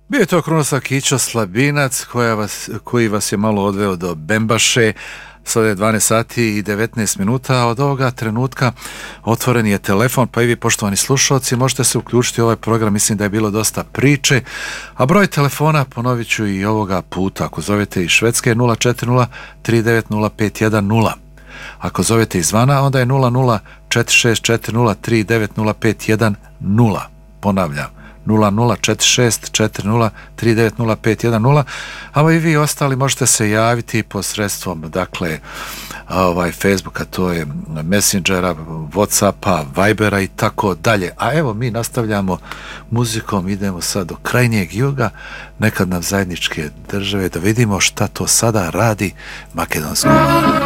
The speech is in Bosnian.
Bio je to Krunoslav Kićo Slabinac koji vas je malo odveo do Bembaše. Sada je 12 sati i 19 minuta, a od ovoga trenutka otvoren je telefon, pa i vi poštovani slušalci možete se uključiti u ovaj program. Mislim da je bilo dosta priče, a broj telefona, ponovit ću i ovoga puta, ako zovete iz Švedske je 040 390 ako zovete izvana onda je 004640390510. Ponavljam, 004640390510. A i vi ostali možete se javiti posredstvom Facebooka, to je Messengera, Whatsappa, Vibera i tako dalje. A evo mi nastavljamo muzikom, idemo sad do krajnjeg juga, nekad nam zajedničke države, da vidimo šta to sada radi makedonsko.